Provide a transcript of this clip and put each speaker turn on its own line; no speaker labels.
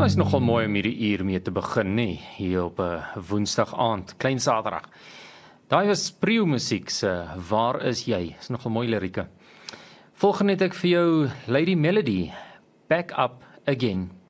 Maar is nogal mooi om hierdie uur mee te begin, nie? Hier op 'n Woensdag aand, klein Saterdag. Daai was Prio musiek se Waar is jy? Is nogal mooi lirieke. Volgende het ek vir jou Lady Melody, Back Up Again.